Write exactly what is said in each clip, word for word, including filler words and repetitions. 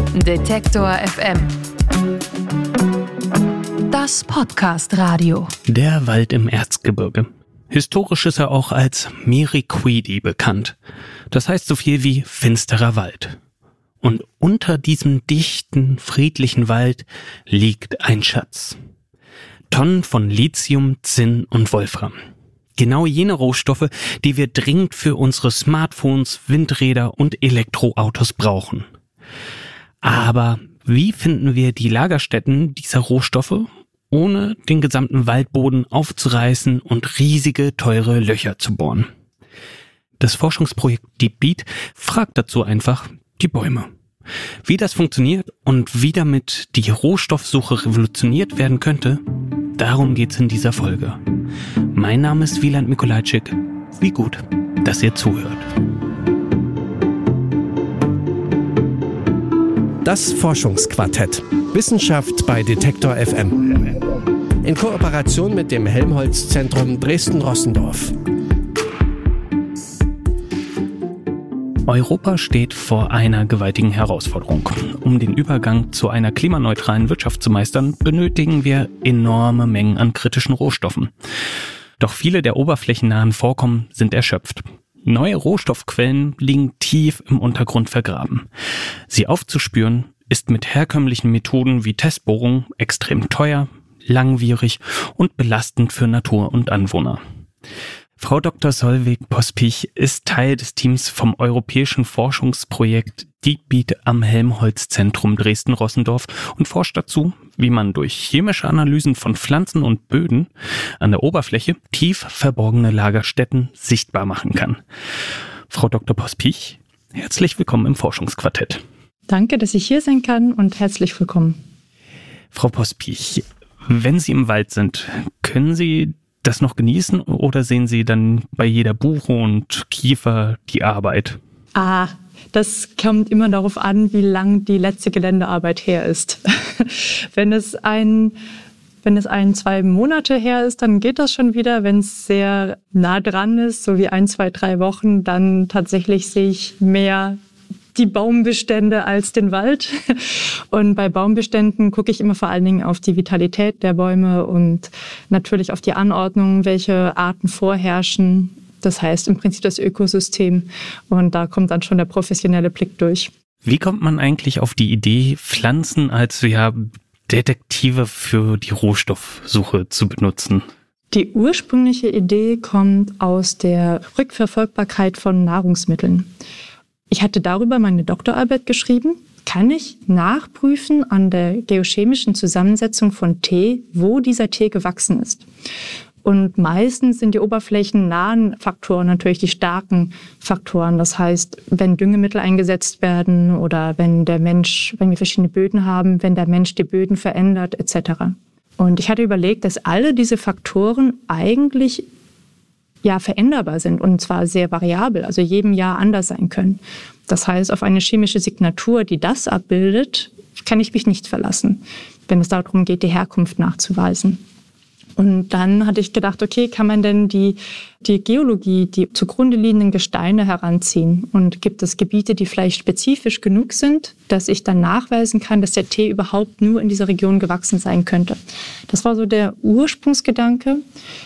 Detektor F M. Das Podcast-Radio. Der Wald im Erzgebirge. Historisch ist er auch als Miriquidi bekannt. Das heißt so viel wie finsterer Wald. Und unter diesem dichten, friedlichen Wald liegt ein Schatz. Tonnen von Lithium, Zinn und Wolfram. Genau jene Rohstoffe, die wir dringend für unsere Smartphones, Windräder und Elektroautos brauchen. Aber wie finden wir die Lagerstätten dieser Rohstoffe, ohne den gesamten Waldboden aufzureißen und riesige, teure Löcher zu bohren? Das Forschungsprojekt Deep Beat fragt dazu einfach die Bäume. Wie das funktioniert und wie damit die Rohstoffsuche revolutioniert werden könnte, darum geht's in dieser Folge. Mein Name ist Wieland Mikolajczyk. Wie gut, dass ihr zuhört. Das Forschungsquartett. Wissenschaft bei Detektor F M. In Kooperation mit dem Helmholtz-Zentrum Dresden-Rossendorf. Europa steht vor einer gewaltigen Herausforderung. Um den Übergang zu einer klimaneutralen Wirtschaft zu meistern, benötigen wir enorme Mengen an kritischen Rohstoffen. Doch viele der oberflächennahen Vorkommen sind erschöpft. Neue Rohstoffquellen liegen tief im Untergrund vergraben. Sie aufzuspüren ist mit herkömmlichen Methoden wie Testbohrung extrem teuer, langwierig und belastend für Natur und Anwohner. Frau Doktor Solveig Pospich ist Teil des Teams vom europäischen Forschungsprojekt Deep Beat am Helmholtz-Zentrum Dresden-Rossendorf und forscht dazu, wie man durch chemische Analysen von Pflanzen und Böden an der Oberfläche tief verborgene Lagerstätten sichtbar machen kann. Frau Doktor Pospich, herzlich willkommen im Forschungsquartett. Danke, dass ich hier sein kann und herzlich willkommen. Frau Pospich, wenn Sie im Wald sind, können Sie das noch genießen oder sehen Sie dann bei jeder Buche und Kiefer die Arbeit? Ah, das kommt immer darauf an, wie lang die letzte Geländearbeit her ist. Wenn es ein, wenn es ein, zwei Monate her ist, dann geht das schon wieder. Wenn es sehr nah dran ist, so wie ein, zwei, drei Wochen, dann tatsächlich sehe ich mehr die Baumbestände als den Wald. Und bei Baumbeständen gucke ich immer vor allen Dingen auf die Vitalität der Bäume und natürlich auf die Anordnung, welche Arten vorherrschen. Das heißt im Prinzip das Ökosystem. Und da kommt dann schon der professionelle Blick durch. Wie kommt man eigentlich auf die Idee, Pflanzen als ja, Detektive für die Rohstoffsuche zu benutzen? Die ursprüngliche Idee kommt aus der Rückverfolgbarkeit von Nahrungsmitteln. Ich hatte darüber meine Doktorarbeit geschrieben. Kann ich nachprüfen an der geochemischen Zusammensetzung von Tee, wo dieser Tee gewachsen ist? Und meistens sind die oberflächennahen Faktoren natürlich die starken Faktoren. Das heißt, wenn Düngemittel eingesetzt werden oder wenn der Mensch, wenn wir verschiedene Böden haben, wenn der Mensch die Böden verändert et cetera. Und ich hatte überlegt, dass alle diese Faktoren eigentlich ja veränderbar sind und zwar sehr variabel, also jedem Jahr anders sein können. Das heißt, auf eine chemische Signatur, die das abbildet, kann ich mich nicht verlassen, wenn es darum geht, die Herkunft nachzuweisen. Und dann hatte ich gedacht, okay, kann man denn die, die Geologie, die zugrunde liegenden Gesteine heranziehen? Und gibt es Gebiete, die vielleicht spezifisch genug sind, dass ich dann nachweisen kann, dass der Tee überhaupt nur in dieser Region gewachsen sein könnte? Das war so der Ursprungsgedanke.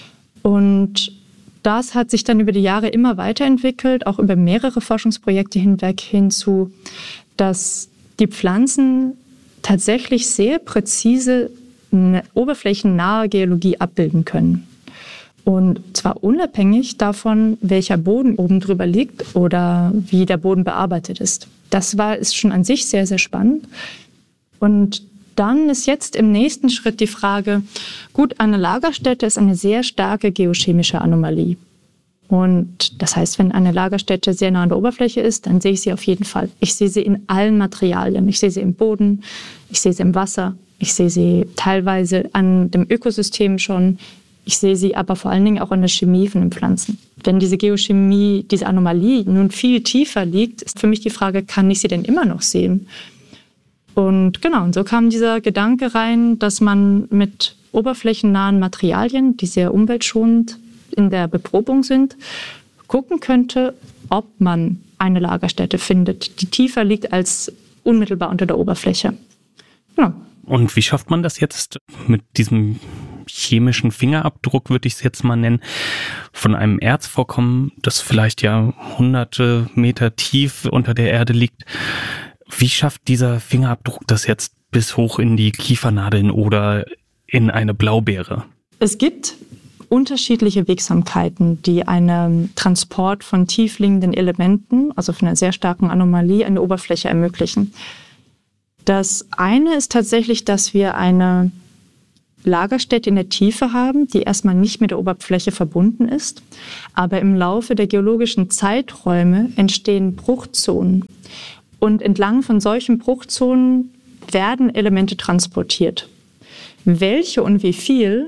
Und das hat sich dann über die Jahre immer weiterentwickelt, auch über mehrere Forschungsprojekte hinweg hinzu, dass die Pflanzen tatsächlich sehr präzise eine oberflächennahe Geologie abbilden können. Und zwar unabhängig davon, welcher Boden oben drüber liegt oder wie der Boden bearbeitet ist. Das war, ist schon an sich sehr, sehr spannend. Und dann ist jetzt im nächsten Schritt die Frage, gut, eine Lagerstätte ist eine sehr starke geochemische Anomalie. Und das heißt, wenn eine Lagerstätte sehr nah an der Oberfläche ist, dann sehe ich sie auf jeden Fall. Ich sehe sie in allen Materialien. Ich sehe sie im Boden, ich sehe sie im Wasser, ich sehe sie teilweise an dem Ökosystem schon. Ich sehe sie aber vor allen Dingen auch in der Chemie von den Pflanzen. Wenn diese Geochemie, diese Anomalie nun viel tiefer liegt, ist für mich die Frage, kann ich sie denn immer noch sehen? Und genau, und so kam dieser Gedanke rein, dass man mit oberflächennahen Materialien, die sehr umweltschonend in der Beprobung sind, gucken könnte, ob man eine Lagerstätte findet, die tiefer liegt als unmittelbar unter der Oberfläche. Genau. Und wie schafft man das jetzt mit diesem chemischen Fingerabdruck, würde ich es jetzt mal nennen, von einem Erzvorkommen, das vielleicht ja hunderte Meter tief unter der Erde liegt? Wie schafft dieser Fingerabdruck das jetzt bis hoch in die Kiefernadeln oder in eine Blaubeere? Es gibt unterschiedliche Wirksamkeiten, die einen Transport von tiefliegenden Elementen, also von einer sehr starken Anomalie, an der Oberfläche ermöglichen. Das eine ist tatsächlich, dass wir eine Lagerstätte in der Tiefe haben, die erstmal nicht mit der Oberfläche verbunden ist. Aber im Laufe der geologischen Zeiträume entstehen Bruchzonen. Und entlang von solchen Bruchzonen werden Elemente transportiert. Welche und wie viel